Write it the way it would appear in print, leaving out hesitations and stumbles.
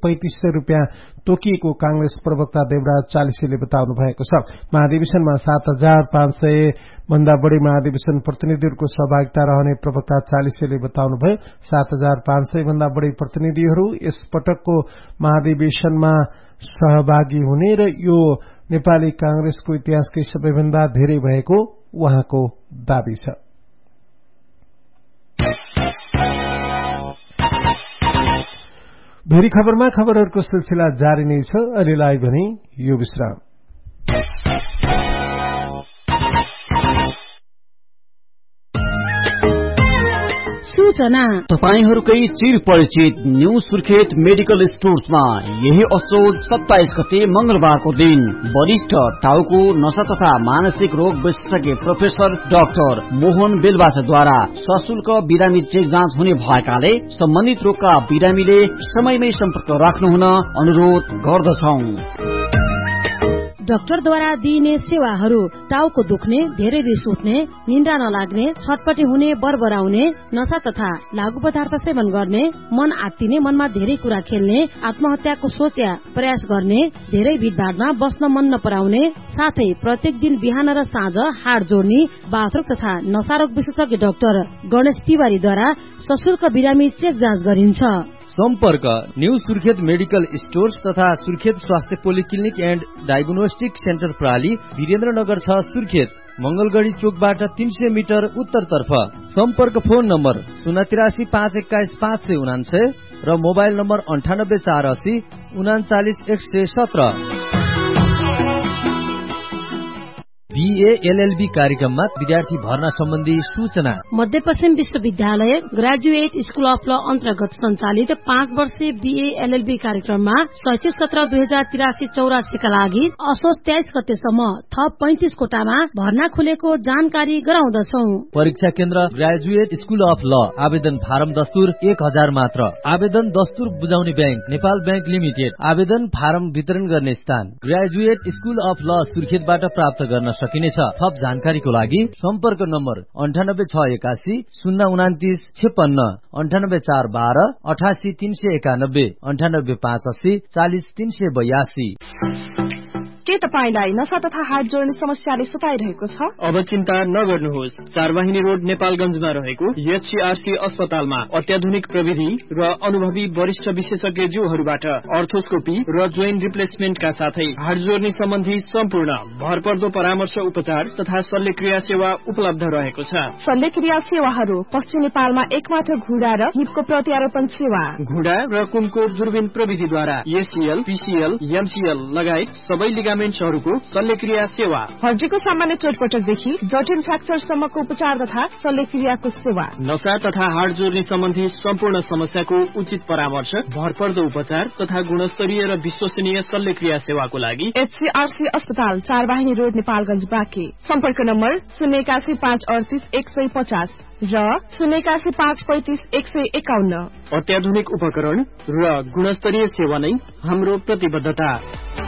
3500 रुपियाँ तोकिएको कांग्रेस प्रवक्ता देवराज चालिसेले बताउनु भएको छ। महाधिवेशनमा 7500 भन्दा बढ़ी महाधिवेशन प्रतिनिधिहरूको सहभागिता रहने प्रवक्ता चालिसेले बताउनुभयो। 7500 भन्दा बढ़ी प्रतिनिधिहरू यस पटकको महाधिवेशनमा सहभागी हुने र यो नेपाली कांग्रेसको इतिहासकै सबैभन्दा धेरै भएको उहाँको दावी छ। भेरी खबरमा खबरहरूको सिलसिला जारी नै छ। अहिलेलाई भने यो विश्राम। सूचना तपाईहरूकै चिर परिचित न्यू सुर्खेत मेडिकल स्टोर्समा यही असोज 27 गते मंगलबारको दिन वरिष्ठ टाउको नशा तथा मानसिक रोग विशेषज्ञ प्रोफेसर डाक्टर मोहन बेलवासद्वारा सशुल्क बिरामी चेक जाँच हुने भएकाले सम्बन्धित रोगका बिरामीले समयमै सम्पर्क राख्नुहुन अनुरोध गर्दछौं। डाक्टरद्वारा दिइने सेवाहरू टाउको दुख्ने, धेरै रिस उठ्ने, निन्द्रा नलाग्ने, छटपटी हुने, बरबराउने, नशा तथा लागू पदार्थ सेवन गर्ने, मन आत्तिने, मनमा धेरै कुरा खेल्ने, आत्महत्याको सोच या प्रयास गर्ने, धेरै भिडभाडमा बस्न मन नपराउने, साथै प्रत्येक दिन बिहान र साँझ हाड जोड्ने, बाथरुम तथा नशारोग विशेषज्ञ डाक्टर गणेश तिवारीद्वारा सशुल्क बिरामी चेक जाँच गरिन्छ। सम्पर्क न्यू सुर्खेत मेडिकल स्टोर्स तथा सुर्खेत स्वास्थ्य पोलिक्लिनिक एन्ड डायग्नोस्टिक सेन्टर प्रणाली वीरेन्द्रनगर 6 सुर्खेत, मंगलगढ़ी चोकबाट 300 मिटर उत्तरतर्फ। सम्पर्क फोन नम्बर 083 521 549 र मोबाइल नम्बर 98 480 39 117। BA LLB कार्यक्रममा विद्यार्थी भर्ना सम्बन्धी सूचना। मध्यपश्चिम विश्वविद्यालय ग्रेजुएट स्कूल अफ ल अन्तर्गत सञ्चालित 5 वर्षीय BA LLB कार्यक्रममा शैक्षिक सत्र 2083-84 का लागि असोज 23 गतेसम्म थप 35 कोटामा भर्ना खुलेको जानकारी गराउँदछौं। परीक्षा केन्द्र ग्रेजुएट स्कूल अफ ल। आवेदन फारम दस्तुर 1000 मात्र। आवेदन दस्तुर बुझाउने बैंक नेपाल बैंक लिमिटेड। आवेदन फारम वितरण गर्ने स्थान ग्रेजुएट स्कूल अफ ल सुर्खेतबाट प्राप्त गर्न सकिनेछ। थप जानकारीको लागि सम्पर्क नम्बर 98681 029 56 98412 88 391 98 580 40 382। के तपाईलाई नशा तथा हार्ट जोड्ने समस्याले सताइरहेको छ? अब चिन्ता नगर्नुहोस्। चारवाहिनी रोड नेपालगञ्जमा रहेको HCRC अस्पतालमा अत्याधुनिक प्रविधि र अनुभवी वरिष्ठ विशेषज्ञज्यूहरूबाट अर्थोस्कोपी र जोइन्ट रिप्लेसमेन्टका साथै हार्ट जोड्ने सम्बन्धी सम्पूर्ण भरपर्दो परामर्श उपचार तथा शल्यक्रिया सेवा उपलब्ध रहेको छ। शल्यक्रिया सेवाहरू पश्चिम नेपालमा एकमात्र घुँडा र हिपको प्रत्यारोपण सेवा, घुँडा र कुमको दूरबीन प्रविधिद्वारा ACL, PCL, MCL लगायत सबै लिगामेन्ट्सहरूको शल्यक्रिया सेवा, हड्डीको सामान्य चोटपटकदेखि जटिल फ्र्याक्चरसम्मको उपचार तथा शल्यक्रियाको सेवा, नशा तथा हार्ट जोड्ने सम्बन्धी सम्पूर्ण समस्याको उचित परामर्श, भरपर्दो उपचार तथा गुणस्तरीय र विश्वसनीय शल्यक्रिया सेवाको लागि HCRC अस्पताल चारवाहिनी रोड नेपालगञ्ज बाँके। सम्पर्क नम्बर 081 538 150 र 081 535 151। अत्याधुनिक उपकरण र गुणस्तरीय सेवा नै हाम्रो प्रतिबद्धता।